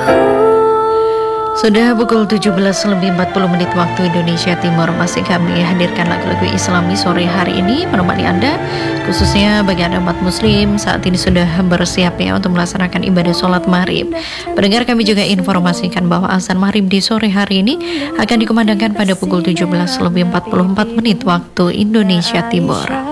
Sudah pukul 17:40 waktu Indonesia Timur. Masih kami hadirkan lagu-lagu Islami sore hari ini menemani Anda, khususnya bagi Anda umat muslim saat ini sudah bersiap ya untuk melaksanakan ibadah sholat maghrib. Pendengar, kami juga informasikan bahwa azan maghrib di sore hari ini akan dikumandangkan pada pukul 17:44 waktu Indonesia Timur.